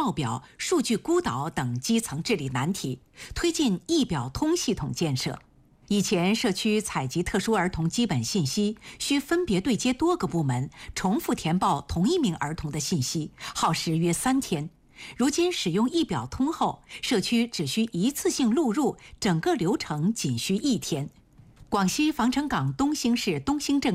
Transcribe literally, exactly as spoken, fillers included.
报表、数据孤岛等基层治理难题，推进一表通系统建设。以前社区采集特殊儿童基本信息，需分别对接多个部门，重复填报同一名儿童的信息，耗时约三天。如今使用一表通后，社区只需一次性录入，整个流程仅需一天。广西防城港东兴市东兴镇